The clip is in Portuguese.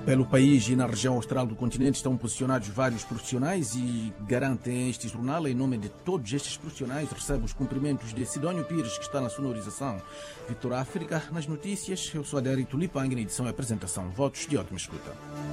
Pelo país e na região austral do continente estão posicionados vários profissionais e garantem este jornal, em nome de todos estes profissionais, recebe os cumprimentos de Sidónio Pires, que está na sonorização. Vitor África, nas notícias, eu sou Adérito Lipang, na edição e apresentação. Votos de ótima escuta.